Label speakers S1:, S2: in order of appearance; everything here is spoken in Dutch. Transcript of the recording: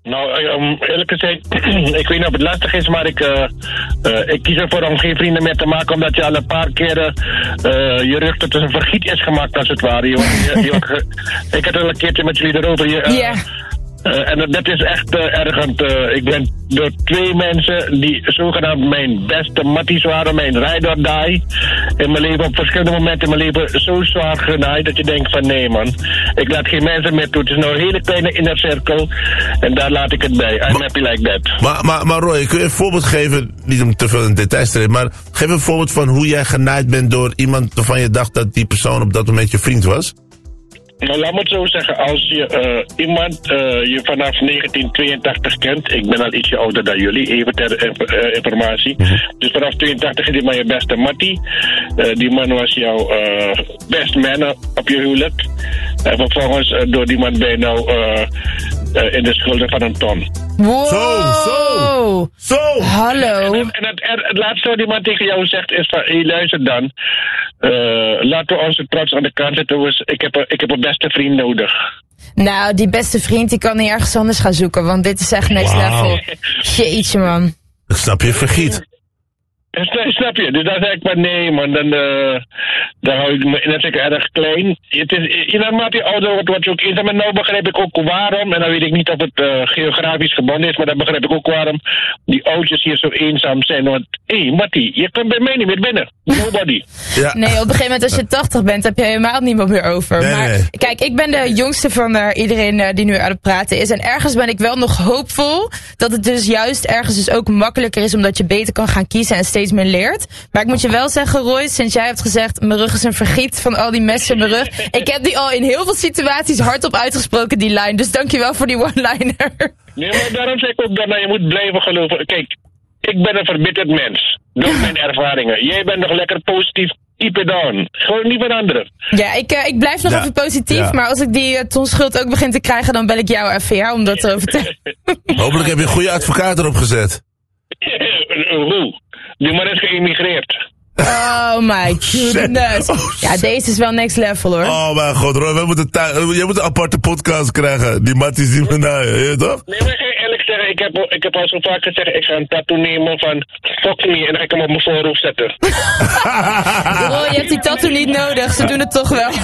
S1: Nou, eerlijk gezegd, ik weet niet of het lastig is, maar ik kies ervoor om geen vrienden meer te maken, omdat je al een paar keren je rug tot een vergiet is gemaakt, als het ware. Ik had al een keertje met jullie erover.
S2: Ja.
S1: En dat is echt ergend. Ik ben door 2 mensen die zogenaamd mijn beste matties waren, mijn ride or die, in mijn leven, op verschillende momenten in mijn leven zo zwaar genaaid dat je denkt van nee man, ik laat geen mensen meer toe. Het is nou een hele kleine inner cirkel en daar laat ik het bij. I'm happy like that.
S3: Maar Roy, kun je een voorbeeld geven, niet om te veel in details te treden, maar geef een voorbeeld van hoe jij genaaid bent door iemand waarvan je dacht dat die persoon op dat moment je vriend was?
S1: Nou, laat me het zo zeggen. Als je iemand je vanaf 1982 kent, ik ben al ietsje ouder dan jullie, even ter informatie. Dus vanaf 82 is die man je beste mattie. Die man was jouw best man op je huwelijk. En vervolgens door die man ben je nou in de schulden van een ton.
S2: Wow.
S3: Zo!
S2: Hallo.
S1: En het laatste wat die man tegen jou zegt is van, hey, luister dan. Laten we onze trots aan de kant zetten. Ik heb een beste vriend nodig.
S2: Nou, die beste vriend die kan niet ergens anders gaan zoeken, want dit is echt next level. Jeetje man.
S3: Ik snap je vergiet.
S1: Snap je? Dus dan zeg ik maar nee man, dan hou ik me, en dan zeg ik erg klein. Het is, naarmate je ouder wordt, word je ook eenzaam. En nou begrijp ik ook waarom, en dan weet ik niet of het geografisch gebonden is, maar dan begrijp ik ook waarom die oudjes hier zo eenzaam zijn. Want, hé Mattie, je komt bij mij niet meer binnen. Nobody.
S3: Ja.
S2: Nee, op een gegeven moment als je 80 bent, heb je helemaal niemand meer over.
S3: Nee,
S2: maar
S3: nee.
S2: Kijk, ik ben de jongste van iedereen die nu aan het praten is. En ergens ben ik wel nog hoopvol dat het dus juist ergens dus ook makkelijker is, omdat je beter kan gaan kiezen en steeds meer leert. Maar ik moet je wel zeggen, Roy, sinds jij hebt gezegd, mijn rug is een vergiet van al die messen in mijn rug. Ik heb die al in heel veel situaties hardop uitgesproken, die line. Dus dankjewel voor die one-liner.
S1: Nee, maar daarom zeg ik ook dat je moet blijven geloven. Kijk, ik ben een verbitterd mens. Door mijn ervaringen. Jij bent nog lekker positief. Keep it on. Gewoon niet veranderen.
S2: Ja, ik blijf nog even positief. Maar als ik die ton schuld ook begin te krijgen, dan bel ik jou even, om dat te vertellen.
S3: Hopelijk heb je een goede advocaat erop gezet.
S1: Hoe? Die man is geëmigreerd.
S2: Oh my goodness. Ja, deze is wel next level hoor.
S3: Oh mijn god, Roy, jij moet een aparte podcast krijgen. Die matties die me naaien, toch?
S1: Nee, maar ik ga eerlijk zeggen, ik heb al zo vaak gezegd, ik ga een tattoo nemen van fuck me en dan ga ik hem op mijn voorhoofd zetten.
S2: Roy, je hebt die tattoo niet nodig, ze doen het toch wel.